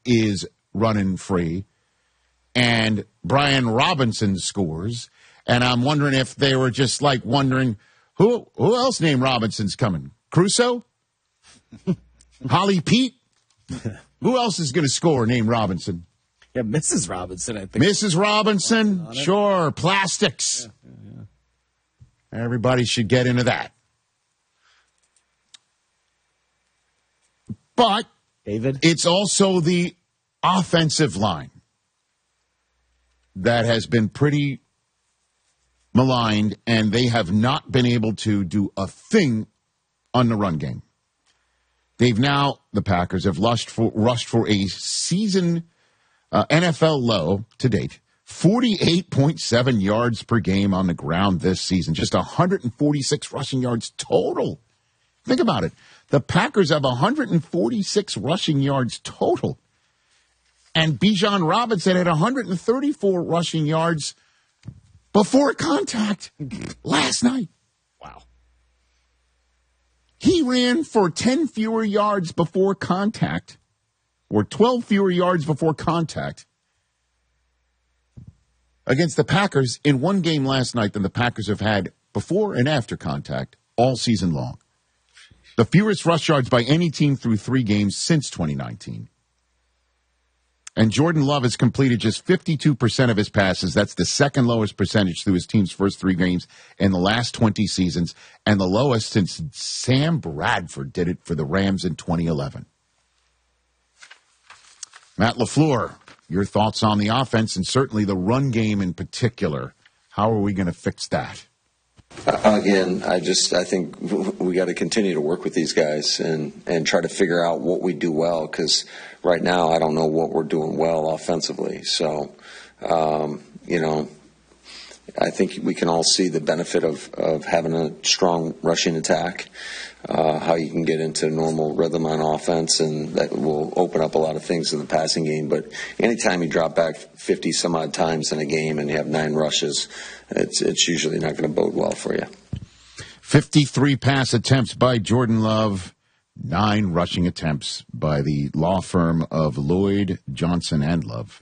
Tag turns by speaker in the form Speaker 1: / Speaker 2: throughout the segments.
Speaker 1: is running free, and Brian Robinson scores. And I'm wondering if they were just like wondering, who else named Robinson's coming? Crusoe? Holly Pete? Who else is going to score named Robinson?
Speaker 2: Yeah, Mrs. Robinson, I think.
Speaker 1: Mrs. Robinson? Sure. Plastics. Yeah. Everybody should get into that. But
Speaker 2: David,
Speaker 1: it's also the offensive line that has been pretty maligned, and they have not been able to do a thing on the run game. The Packers have rushed for a season NFL low to date, 48.7 yards per game on the ground this season, just 146 rushing yards total. Think about it. The Packers have 146 rushing yards total. And Bijan Robinson had 134 rushing yards before contact last night.
Speaker 2: Wow.
Speaker 1: He ran for 10 fewer yards before contact, or 12 fewer yards before contact against the Packers in one game last night than the Packers have had before and after contact all season long. The fewest rush yards by any team through 3 games since 2019. And Jordan Love has completed just 52% of his passes. That's the second lowest percentage through his team's first 3 games in the last 20 seasons, and the lowest since Sam Bradford did it for the Rams in 2011. Matt LaFleur, your thoughts on the offense and certainly the run game in particular. How are we going to fix that?
Speaker 3: Again, I think we got to continue to work with these guys and try to figure out what we do well, because right now I don't know what we're doing well offensively. So, I think we can all see the benefit of having a strong rushing attack, how you can get into normal rhythm on offense, and that will open up a lot of things in the passing game. But anytime you drop back 50 some odd times in a game and you have 9 rushes, it's usually not going to bode well for you.
Speaker 1: 53 pass attempts by Jordan Love, 9 rushing attempts by the law firm of Lloyd, Johnson, and Love.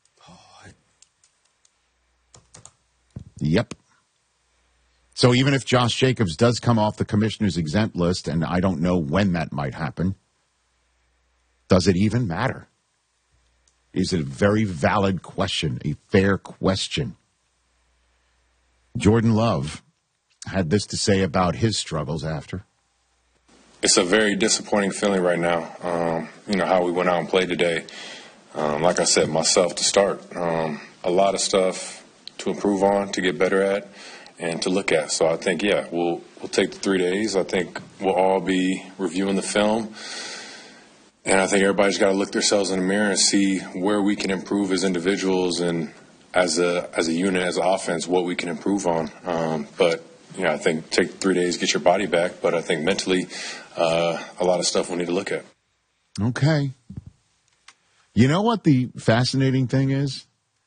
Speaker 1: Yep. So even if Josh Jacobs does come off the commissioner's exempt list, and I don't know when that might happen, does it even matter? Is it a very valid question, a fair question? Jordan Love had this to say about his struggles after.
Speaker 4: It's a very disappointing feeling right now, how we went out and played today. Like I said, myself to start. A lot of stuff to improve on, to get better at, and to look at. So I think, we'll take the 3 days. I think we'll all be reviewing the film. And I think everybody's got to look themselves in the mirror and see where we can improve as individuals and as a unit, as an offense, what we can improve on. But I think take 3 days, get your body back. But I think mentally, a lot of stuff we need to look at.
Speaker 1: Okay. You know what the fascinating thing is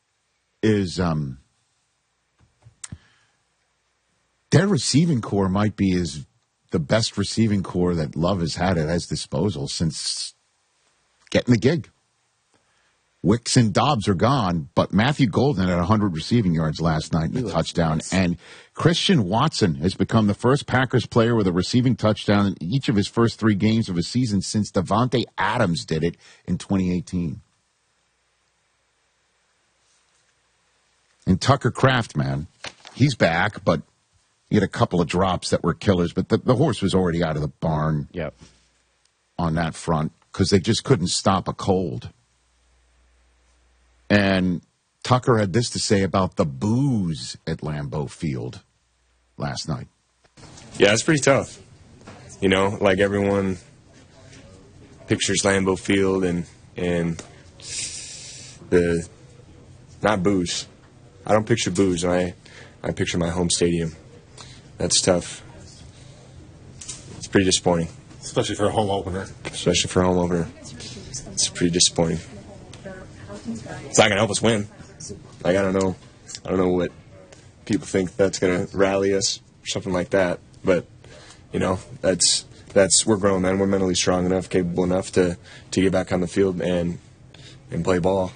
Speaker 1: their receiving core might be the best receiving core that Love has had at his disposal since getting the gig. Wicks and Dobbs are gone, but Matthew Golden had 100 receiving yards last night and a touchdown. Nice. And Christian Watson has become the first Packers player with a receiving touchdown in each of his first 3 games of a season since Davante Adams did it in 2018. And Tucker Kraft, man, he's back, but he had a couple of drops that were killers, but the horse was already out of the barn.
Speaker 2: Yep.
Speaker 1: On that front, because they just couldn't stop a cold. And Tucker had this to say about the boos at Lambeau Field last night.
Speaker 5: Yeah, it's pretty tough. Like everyone pictures Lambeau Field and the not boos. I don't picture boos. I picture my home stadium. That's tough. It's pretty disappointing.
Speaker 6: Especially for a home opener.
Speaker 5: It's pretty disappointing. It's not going to help us win. Like, I don't know what people think that's going to rally us or something like that. But, that's we're grown men. We're mentally strong enough, capable enough to get back on the field and and play ball.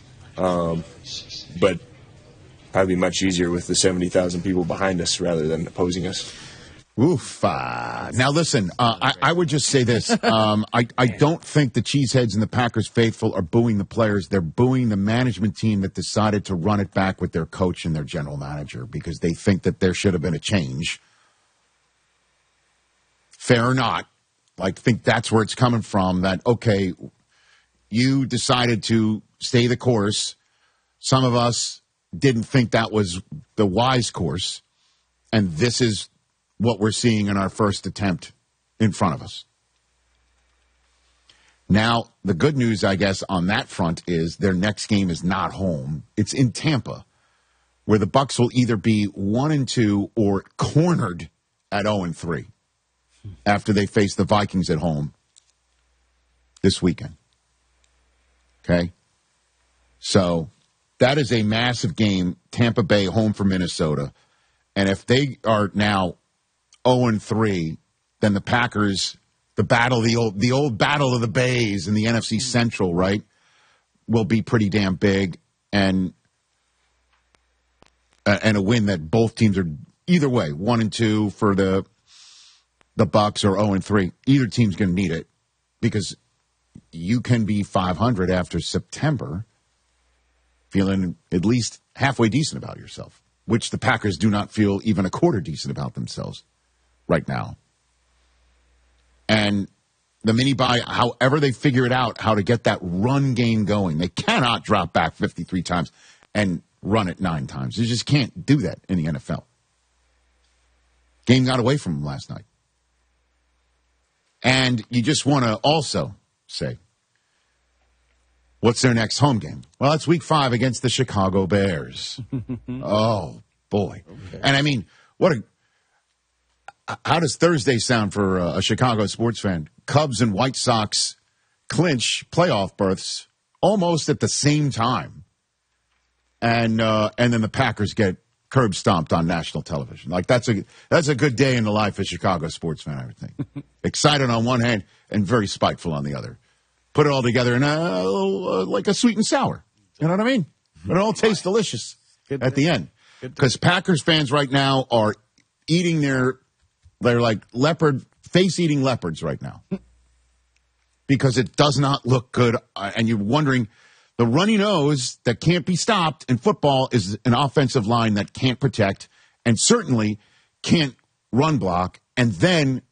Speaker 5: But probably much easier with the 70,000 people behind us rather than opposing us.
Speaker 1: Oof. Now, listen, I would just say this. I don't think the Cheeseheads and the Packers faithful are booing the players. They're booing the management team that decided to run it back with their coach and their general manager because they think that there should have been a change. Fair or not, I think that's where it's coming from, that, okay, you decided to stay the course. Some of us didn't think that was the wise course, and this is what we're seeing in our first attempt in front of us. Now, the good news, I guess, on that front is their next game is not home. It's in Tampa, where the Bucs will either be 1-2 or cornered at 0-3 after they face the Vikings at home this weekend. Okay? So that is a massive game, Tampa Bay home for Minnesota. And if they are now 0-3, then the Packers, the old battle of the Bays in the NFC Central, right, will be pretty damn big, and a win that both teams are either way, 1-2 for the Bucs or 0-3. Either team's going to need it because you can be 500 after September, feeling at least halfway decent about yourself, which the Packers do not feel even a quarter decent about themselves right now. And the mini-bye, however they figure it out, how to get that run game going. They cannot drop back 53 times and run it 9 times. They just can't do that in the NFL. Game got away from them last night. And you just want to also say, what's their next home game? Well, it's week 5 against the Chicago Bears. Oh, boy. Okay. And I mean, how does Thursday sound for a Chicago sports fan? Cubs and White Sox clinch playoff berths almost at the same time. And then the Packers get curb stomped on national television. Like, that's a good day in the life of a Chicago sports fan, I would think. Excited on one hand and very spiteful on the other. Put it all together in like a sweet and sour. You know what I mean? But it all tastes delicious at the end. Because Packers fans right now are eating they're like face-eating leopards right now. Because it does not look good. And you're wondering, the runny nose that can't be stopped in football is an offensive line that can't protect and certainly can't run block, and then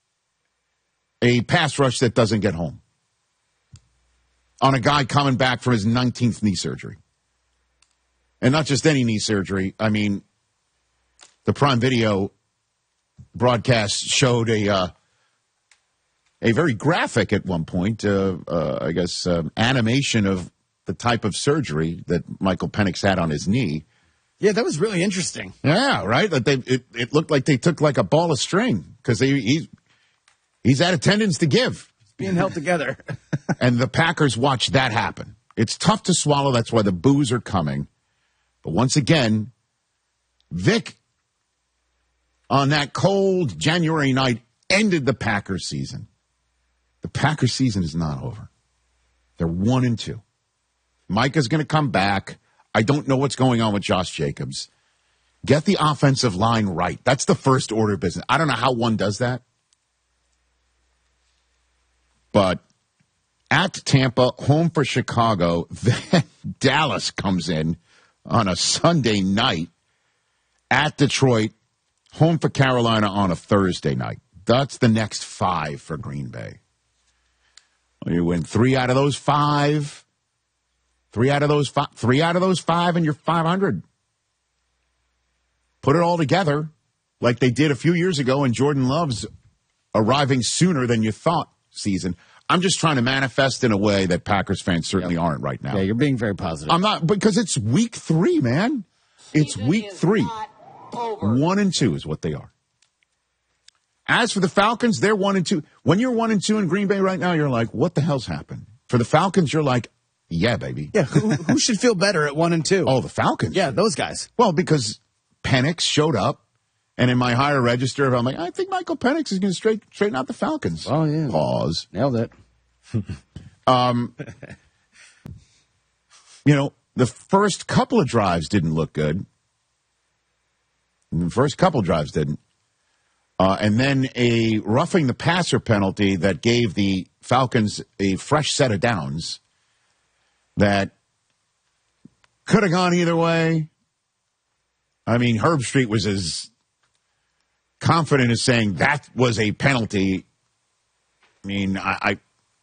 Speaker 1: a pass rush that doesn't get home on a guy coming back from his 19th knee surgery. And not just any knee surgery. I mean, the Prime Video broadcast showed a very graphic at one point, animation of the type of surgery that Michael Penix had on his knee.
Speaker 2: Yeah, that was really interesting.
Speaker 1: Yeah, right? It looked like they took like a ball of string because he's had a tendons to give.
Speaker 2: Being held together.
Speaker 1: And the Packers watch that happen. It's tough to swallow. That's why the boos are coming. But once again, Vic, on that cold January night, ended the Packers season. The Packers season is not over. They're 1-2. Micah's going to come back. I don't know what's going on with Josh Jacobs. Get the offensive line right. That's the first order of business. I don't know how one does that. But at Tampa, home for Chicago, then Dallas comes in on a Sunday night. At Detroit, home for Carolina on a Thursday night. That's the next 5 for Green Bay. You win 3 out of those 5. 3 out of those 5, and you're 500. Put it all together like they did a few years ago in Jordan Love's arriving sooner than you thought season. I'm just trying to manifest in a way that Packers fans certainly aren't right now.
Speaker 2: Yeah, you're being very positive.
Speaker 1: I'm not, because it's week 3, man. It's week 3. 1-2 is what they are. As for the Falcons, they're 1-2. When you're 1-2 in Green Bay right now, you're like, what the hell's happened? For the Falcons, you're like, yeah, baby.
Speaker 2: Yeah, who should feel better at 1-2?
Speaker 1: Oh, the Falcons.
Speaker 2: Yeah, those guys.
Speaker 1: Well, because Penix showed up, and in my higher register, I'm like, I think Michael Penix is going to straighten out the Falcons.
Speaker 2: Oh, yeah.
Speaker 1: Pause.
Speaker 2: Nailed it.
Speaker 1: you know, the first couple of drives didn't look good. The first couple drives didn't. And then a roughing the passer penalty that gave the Falcons a fresh set of downs that could have gone either way. I mean, Herb Street was as confident as saying that was a penalty. I mean, I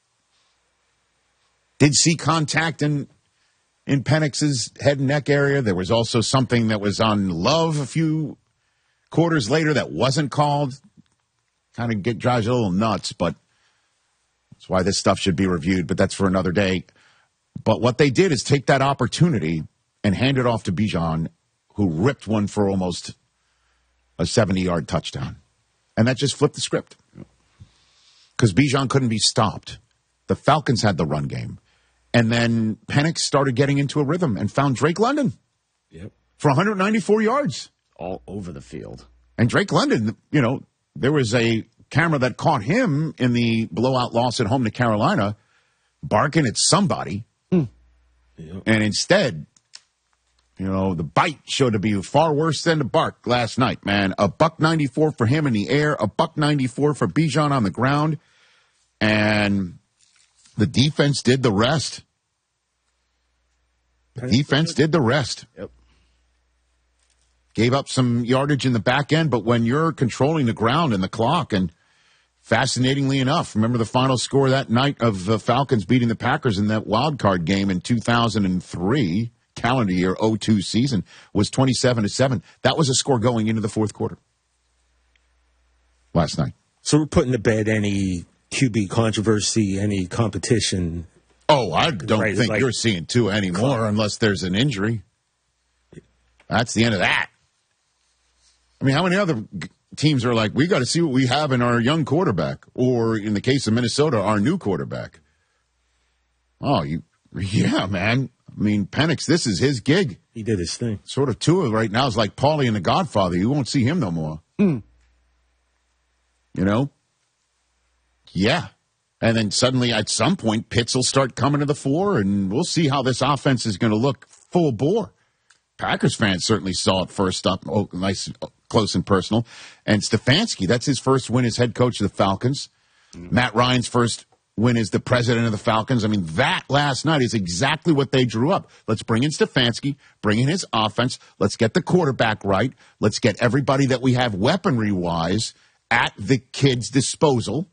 Speaker 1: did see contact in Penix's head and neck area. There was also something that was on Love a few quarters later that wasn't called. Kind of drives you a little nuts, but that's why this stuff should be reviewed, but that's for another day. But what they did is take that opportunity and hand it off to Bijan, who ripped one for almost a 70-yard touchdown. And that just flipped the script. Because Bijan couldn't be stopped. The Falcons had the run game. And then Penix started getting into a rhythm and found Drake London for 194 yards.
Speaker 2: All over the field.
Speaker 1: And Drake London, you know, there was a camera that caught him in the blowout loss at home to Carolina barking at somebody. And instead, you know, the bite showed to be far worse than the bark last night, man. $194 for him in the air, $194 for Bijan on the ground. And the defense did the rest.
Speaker 2: Yep.
Speaker 1: Gave up some yardage in the back end, but when you're controlling the ground and the clock, and fascinatingly enough, remember the final score that night of the Falcons beating the Packers in that wild card game in 2003, calendar year 02 season, was 27-7. That was a score going into the fourth quarter last night.
Speaker 6: So we're putting to bed any QB controversy, any competition.
Speaker 1: Oh, I don't think you're seeing two anymore unless there's an injury. That's the end of that. I mean, how many other teams are like, we got to see what we have in our young quarterback, or in the case of Minnesota, our new quarterback? Oh, yeah, man. I mean, Penix, this is his gig.
Speaker 6: He did his thing.
Speaker 1: Sort of Tua right now is like Paulie and the Godfather. You won't see him no more. You know? Yeah. And then suddenly at some point, Pitts will start coming to the fore, and we'll see how this offense is going to look full bore. Packers fans certainly saw it first up, nice, close and personal. And Stefanski, that's his first win as head coach of the Falcons. Matt Ryan's first win as the president of the Falcons. I mean, that last night is exactly what they drew up. Let's bring in Stefanski, bring in his offense. Let's get the quarterback right. Let's get everybody that we have weaponry-wise at the kid's disposal.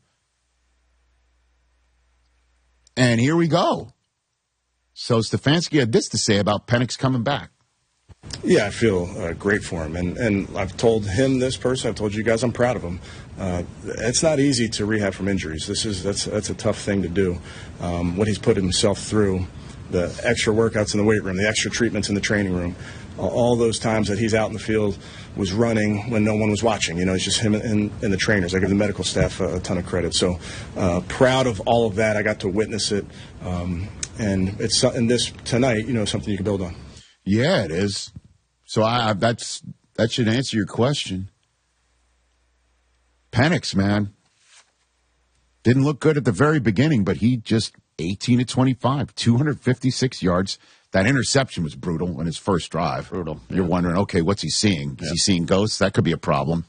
Speaker 1: And here we go. So Stefanski had this to say about Penix coming back.
Speaker 7: Yeah, I feel great for him, and I've told him this person. I've told you guys I'm proud of him. It's not easy to rehab from injuries. That's a tough thing to do. What he's put himself through, the extra workouts in the weight room, the extra treatments in the training room, all those times that he's out in the field was running when no one was watching. You know, it's just him and the trainers. I give the medical staff a ton of credit. So proud of all of that. I got to witness it, and it's in this tonight. You know, something you can build on.
Speaker 1: Yeah, it is. So that should answer your question. Penix, man, didn't look good at the very beginning, but he just 18-25, 256 yards. That interception was brutal in his first drive.
Speaker 2: Brutal.
Speaker 1: You're wondering, okay, what's he seeing? Is he seeing ghosts? That could be a problem.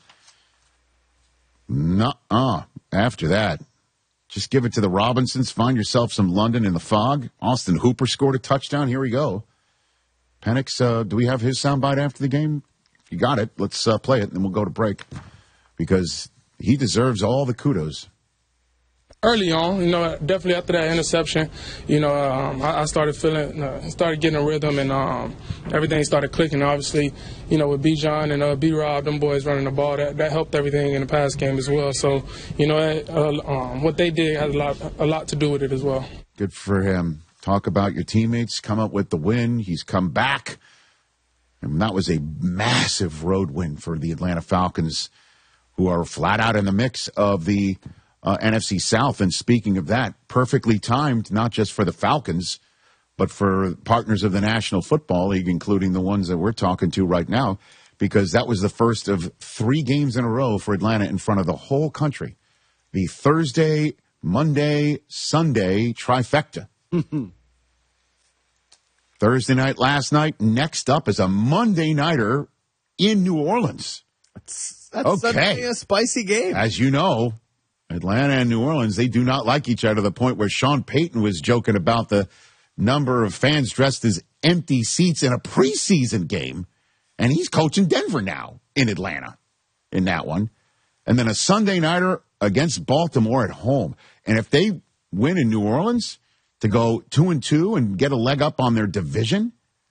Speaker 1: Nuh-uh. After that, just give it to the Robinsons. Find yourself some London in the fog. Austin Hooper scored a touchdown. Here we go. Penix, do we have his soundbite after the game? If you got it, let's play it, and then we'll go to break. Because he deserves all the kudos.
Speaker 8: Early on, you know, definitely after that interception, you know, I started feeling, started getting a rhythm, and everything started clicking. Obviously, you know, with Bijan and B-Rob, them boys running the ball, that helped everything in the pass game as well. So, you know, what they did has a lot to do with it as well.
Speaker 1: Good for him. Talk about your teammates, come up with the win. He's come back. And that was a massive road win for the Atlanta Falcons, who are flat out in the mix of the NFC South. And speaking of that, perfectly timed, not just for the Falcons, but for partners of the National Football League, including the ones that we're talking to right now, because that was the first of 3 games in a row for Atlanta in front of the whole country. The Thursday, Monday, Sunday trifecta. Thursday night last night. Next up is a Monday nighter in New Orleans.
Speaker 2: That's
Speaker 1: okay.
Speaker 2: a spicy game.
Speaker 1: As you know, Atlanta and New Orleans, they do not like each other to the point where Sean Payton was joking about the number of fans dressed as empty seats in a preseason game. And he's coaching Denver now in Atlanta in that one. And then a Sunday nighter against Baltimore at home. And if they win in New Orleans to go 2-2 and get a leg up on their division,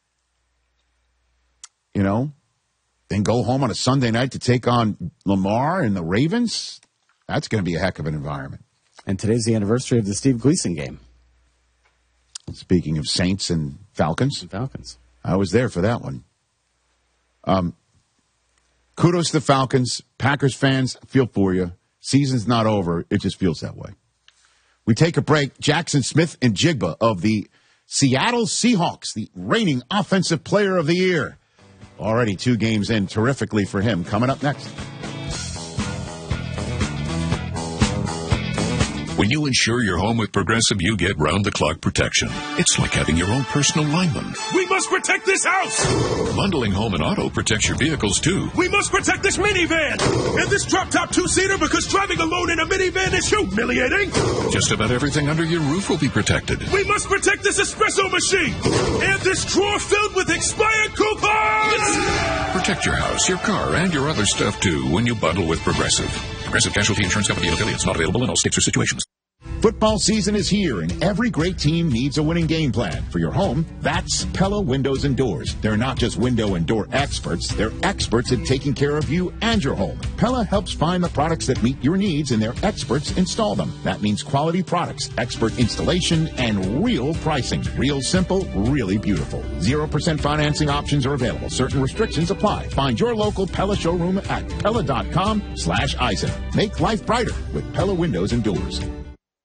Speaker 1: you know, then go home on a Sunday night to take on Lamar and the Ravens, that's going to be a heck of an environment.
Speaker 2: And today's the anniversary of the Steve Gleason game.
Speaker 1: Speaking of Saints and Falcons. I was there for that one. Kudos to the Falcons. Packers fans, feel for you. Season's not over. It just feels that way. We take a break. Jackson Smith and Jigba of the Seattle Seahawks, the reigning offensive player of the year. Already 2 games in terrifically for him. Coming up next.
Speaker 9: When you insure your home with Progressive, you get round-the-clock protection. It's like having your own personal lineman.
Speaker 10: We must protect this house!
Speaker 9: Bundling home and auto protects your vehicles, too.
Speaker 10: We must protect this minivan! And this drop-top 2-seater, because driving alone in a minivan is humiliating!
Speaker 9: Just about everything under your roof will be protected.
Speaker 10: We must protect this espresso machine! And this drawer filled with expired coupons!
Speaker 9: Protect your house, your car, and your other stuff, too, when you bundle with Progressive. Progressive Casualty Insurance Company and affiliates. Not available in all states or situations.
Speaker 1: Football season is here, and every great team needs a winning game plan. For your home, that's Pella Windows and Doors. They're not just window and door experts. They're experts at taking care of you and your home. Pella helps find the products that meet your needs, and their experts install them. That means quality products, expert installation, and real pricing. Real simple, really beautiful. 0% financing options are available. Certain restrictions apply. Find your local Pella showroom at Pella.com/Eisen. Make life brighter with Pella Windows and Doors.